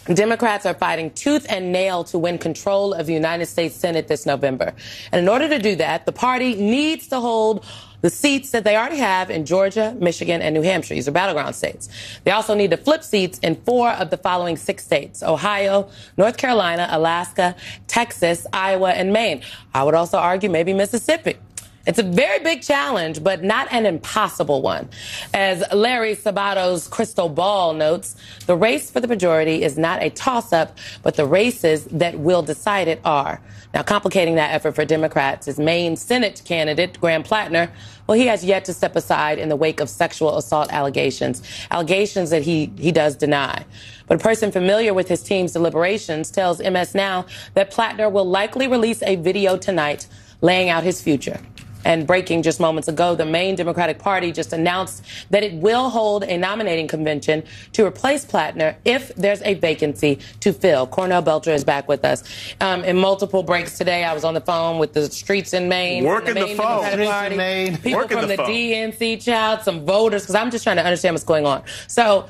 Democrats are fighting tooth and nail to win control of the United States Senate this November. And in order to do that, the party needs to hold the seats that they already have in Georgia, Michigan, and New Hampshire. These are battleground states. They also need to flip seats in 4 of the following 6 states: Ohio, North Carolina, Alaska, Texas, Iowa, and Maine. I would also argue maybe Mississippi. It's a very big challenge, but not an impossible one. As Larry Sabato's crystal ball notes, the race for the majority is not a toss-up, but the races that will decide it are. Now, complicating that effort for Democrats is Maine Senate candidate Graham Plattner. Well, he has yet to step aside in the wake of sexual assault allegations that he does deny. But a person familiar with his team's deliberations tells MS Now that Plattner will likely release a video tonight laying out his future. And breaking just moments ago, the Maine Democratic Party just announced that it will hold a nominating convention to replace Plattner if there's a vacancy to fill. Cornell Belcher is back with us. In multiple breaks today, I was on the phone with the streets in Maine. Working the phone. Party, people from the DNC, child, some voters, because I'm just trying to understand what's going on. So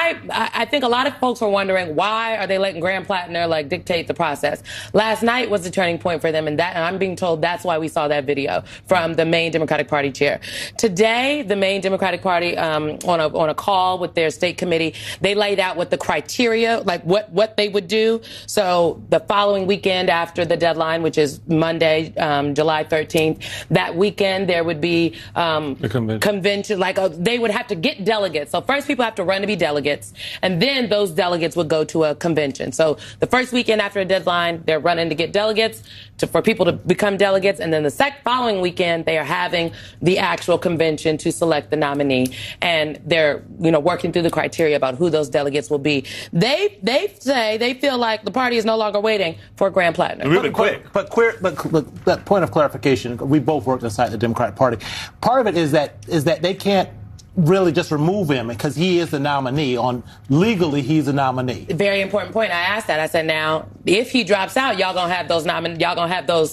I think a lot of folks were wondering, why are they letting Graham Plattner dictate the process? Last night was the turning point for them, and I'm being told that's why we saw that video from the Maine Democratic Party chair. Today, the Maine Democratic Party, on a call with their state committee, they laid out what the criteria, what they would do. So the following weekend after the deadline, which is Monday, July 13th, that weekend there would be a convention. They would have to get delegates. So first people have to run to be delegates, and then those delegates would go to a convention. So the first weekend after a deadline, they're running to get delegates for people to become delegates, and then the following weekend they are having the actual convention to select the nominee, and they're working through the criteria about who those delegates will be. They say they feel like the party is no longer waiting for Graham Plattner. Really quick, but that point of clarification. We both worked inside the Democratic Party. Part of it is that they can't really just remove him because he is the nominee. Legally, he's a nominee. Very important point. I asked that. I said, now, if he drops out, y'all gonna have those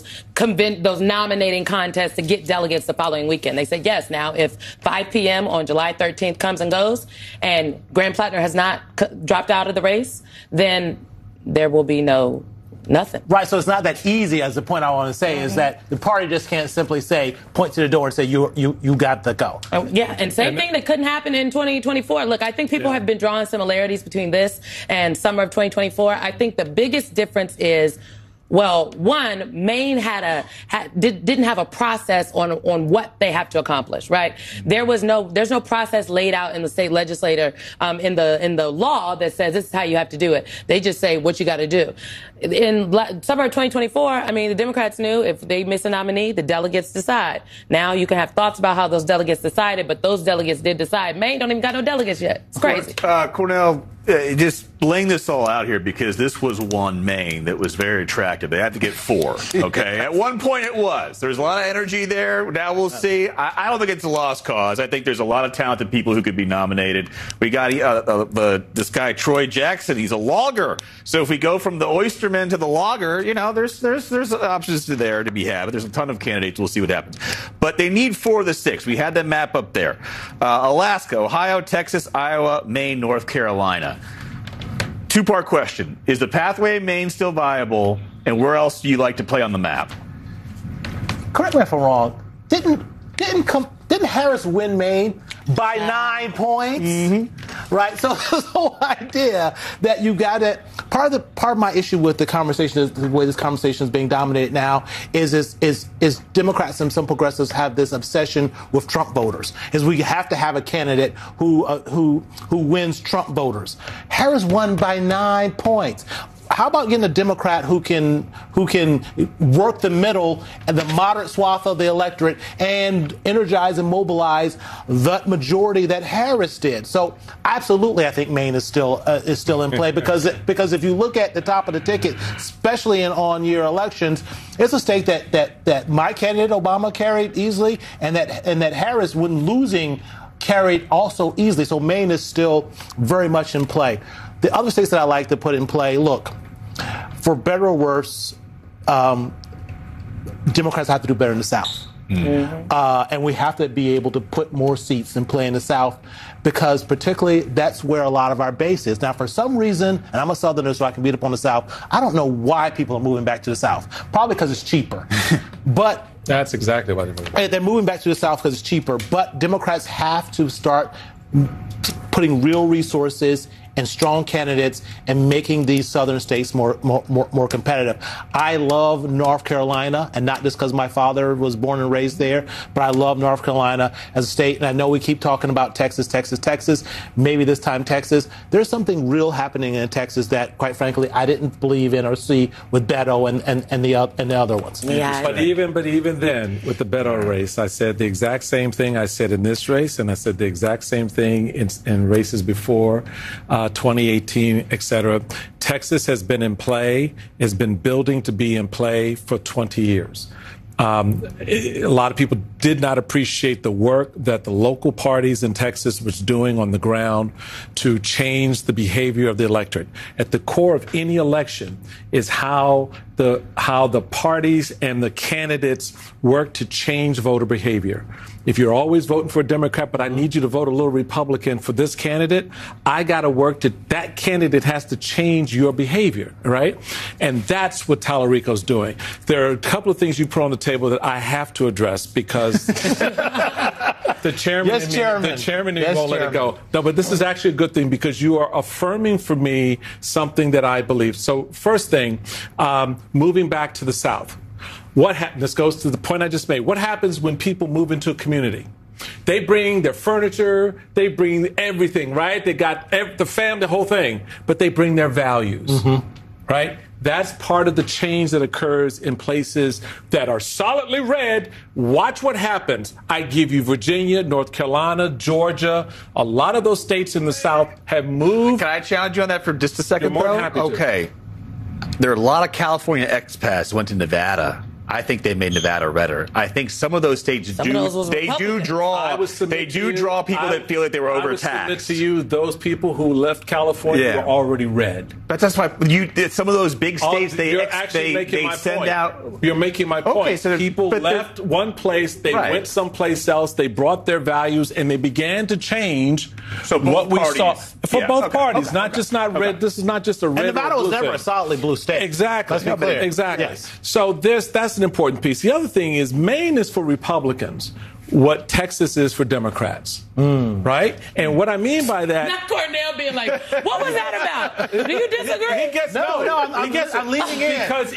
nominating contests to get delegates the following weekend. They said yes. Now, if 5 p.m. on July 13th comes and goes, and Graham Plattner has not dropped out of the race, then there will be nothing. Right, so it's not that easy, as the point I want to say is that the party just can't simply point to the door and say, you got to go. Yeah, and same thing that couldn't happen in 2024. Look, I think people have been drawing similarities between this and summer of 2024. I think the biggest difference is, well, one, Maine didn't have a process on what they have to accomplish, right? There's no process laid out in the state legislature, in the law that says this is how you have to do it. They just say what you got to do. In summer of 2024, the Democrats knew if they miss a nominee, the delegates decide. Now you can have thoughts about how those delegates decided, but those delegates did decide. Maine don't even got no delegates yet. It's crazy. Cornell, just laying this all out here, because this was one Maine that was very attractive. They had to get 4, okay? At one point it was. There's a lot of energy there. Now we'll see. I don't think it's a lost cause. I think there's a lot of talented people who could be nominated. We got this guy, Troy Jackson. He's a logger. So if we go from the oysterman to the logger, there's options there to be had. But there's a ton of candidates. We'll see what happens. But they need 4 of the 6. We had that map up there. Alaska, Ohio, Texas, Iowa, Maine, North Carolina. 2-part question. Is the pathway in Maine still viable? And where else do you like to play on the map? Correct me if I'm wrong. Didn't Harris win Maine by 9 points? Mm-hmm. Right. So the whole idea that you got it. Part of my issue with the conversation, the way this conversation is being dominated now, is Democrats and some progressives have this obsession with Trump voters. Is we have to have a candidate who wins Trump voters. Harris won by 9 points. How about getting a Democrat who can work the middle and the moderate swath of the electorate and energize and mobilize the majority that Harris did? So absolutely, I think Maine is still in play because if you look at the top of the ticket, especially in on-year elections, it's a state that my candidate Obama carried easily, and that Harris, when losing, carried also easily. So Maine is still very much in play. The other states that I like to put in play, look, for better or worse, Democrats have to do better in the South. And we have to be able to put more seats and play in the South, because particularly that's where a lot of our base is. Now, for some reason, and I'm a Southerner, so I can beat up on the South, I don't know why people are moving back to the South. Probably because it's cheaper. But that's exactly why they're moving back to the South, because it's cheaper. But Democrats have to start putting real resources and strong candidates and making these southern states more competitive. I love North Carolina, and not just because my father was born and raised there, but I love North Carolina as a state. And I know we keep talking about Texas. Maybe this time Texas. There's something real happening in Texas that, quite frankly, I didn't believe in or see with Beto and the other ones. Yeah. But even then, with the Beto race, I said the exact same thing I said in this race, and I said the exact same thing in races before. 2018, et cetera. Texas has been in play, has been building to be in play for 20 years. A lot of people did not appreciate the work that the local parties in Texas was doing on the ground to change the behavior of the electorate. At the core of any election is how the parties and the candidates work to change voter behavior. If you're always voting for a Democrat, but I need you to vote a little Republican for this candidate, I got to work that candidate has to change your behavior, right? And that's what Tallarico's doing. There are a couple of things you put on the table that I have to address, because the chairman won't let it go. No, but this is actually a good thing, because you are affirming for me something that I believe. So first thing, moving back to the South. This goes to the point I just made. What happens when people move into a community? They bring their furniture, they bring everything, right? They got the family, the whole thing, but they bring their values, right? That's part of the change that occurs in places that are solidly red. Watch what happens. I give you Virginia, North Carolina, Georgia. A lot of those states in the South have moved. Can I challenge you on that for just a second, You're more than happy to. Okay. There are a lot of California expats went to Nevada. I think they made Nevada redder. I think some of those states do draw people that feel like they were overtaxed. I would submit to you, those people who left California were already red. But that's why some of those big states they send out. You're making my point. Okay, so people left one place, they went someplace else, they brought their values, and they began to change what we saw for both parties. Not red. This is not just a red. And Nevada was never a solidly blue state. Exactly. Let's be clear. Exactly. Yes. So that's an important piece. The other thing is Maine is for Republicans what Texas is for Democrats, right? And what I mean by that... Not Cornell being like, what was that about? Do you disagree? I'm leaning in. Because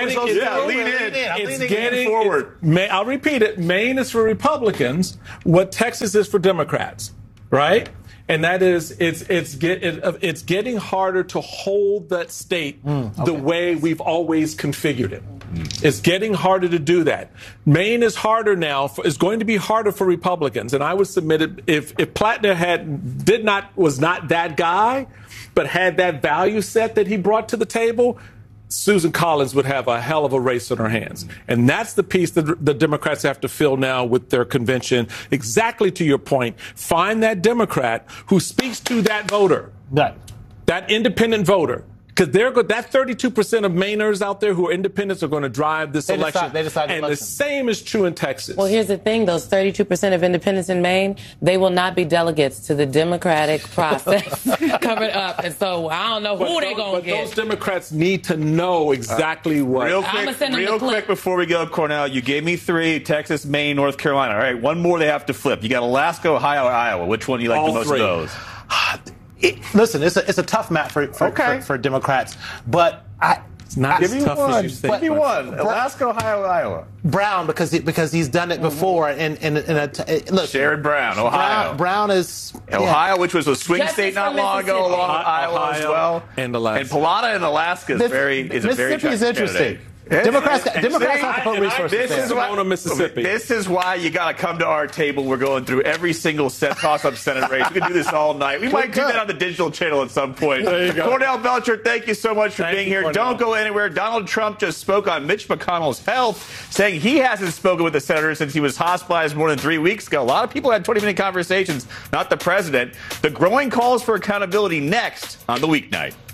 it's getting forward. I'll repeat it. Maine is for Republicans what Texas is for Democrats, right? And that is, it's getting harder to hold that state the way we've always configured it. It's getting harder to do that. Maine is harder now. Is going to be harder for Republicans. And I would submit it if Plattner was not that guy, but had that value set that he brought to the table, Susan Collins would have a hell of a race on her hands. And that's the piece that the Democrats have to fill now with their convention. Exactly to your point, find that Democrat who speaks to that voter, that independent voter. Because that 32% of Mainers out there who are independents are going to drive this election. They decide and the same is true in Texas. Well, here's the thing. Those 32% of independents in Maine, they will not be delegates to the Democratic process coming up. And so I don't know who they're going to get. But those Democrats need to know exactly what. Real quick before we go, Cornell, you gave me 3, Texas, Maine, North Carolina. All right, one more they have to flip. You got Alaska, Ohio, Iowa. Which one do you like the most of those? Listen, it's a tough map for Democrats, but it's not as tough as you think. Give me one. Alaska, Ohio, Iowa. Brown, because he's done it before. Look, Sherrod Brown, Ohio. Brown is Ohio, which was a swing state not long ago, along with Iowa as well, and Alaska. And Pallotta in Alaska is a very Mississippi is interesting. Democrats have to put resources there. Mississippi. This is why you got to come to our table. We're going through every single toss-up Senate race. We can do this all night. We might do that on the digital channel at some point. There you go. Cornell Belcher, thank you so much for being here. Cornell. Don't go anywhere. Donald Trump just spoke on Mitch McConnell's health, saying he hasn't spoken with the senator since he was hospitalized more than 3 weeks ago. A lot of people had 20-minute conversations, not the president. The growing calls for accountability next on The Weeknight.